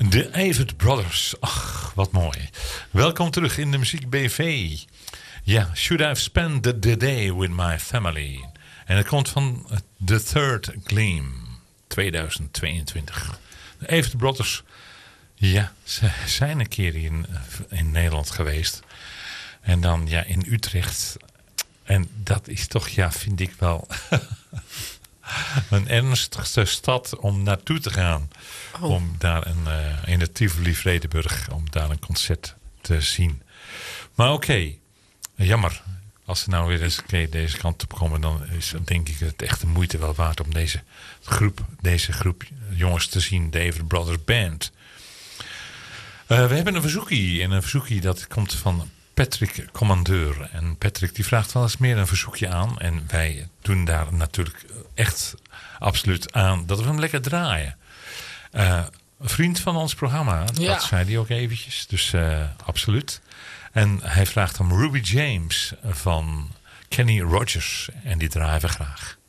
De Avett Brothers. Ach, wat mooi. Welkom terug in de Muziek BV. Ja, Should I've Spent the Day with My Family. En het komt van The Third Gleam 2022. De Avett Brothers, ja, ze zijn een keer in Nederland geweest. En dan ja, in Utrecht. En dat is toch, ja, vind ik wel een ernstigste stad om naartoe te gaan. Oh. Om daar in de Tivoli Vredenburg, om daar een concert te zien. Maar oké, jammer. Als ze nou weer eens een keer deze kant op komen, dan is denk ik het echt de moeite wel waard om deze groep jongens te zien. De Avett Brothers Band. We hebben een verzoekie. En een verzoekie dat komt van Patrick Commandeur. En Patrick die vraagt wel eens meer een verzoekje aan. En wij doen daar natuurlijk echt absoluut aan dat we hem lekker draaien. Een vriend van ons programma, ja. Dat zei hij ook eventjes. Dus absoluut. En hij vraagt om Ruby James van Kenny Rogers. En die draaien we graag.